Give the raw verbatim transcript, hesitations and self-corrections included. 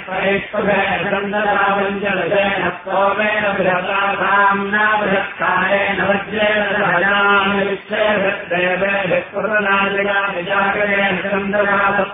परिष्पभेदन्दरावञ्जलसेन स्तोमेन बृहतासाम्ना बृहत्कारेण वज्रेण सहजामि विश्वेभिर्देवेभिः पुरनादिगा निजागरेण चन्द्रमास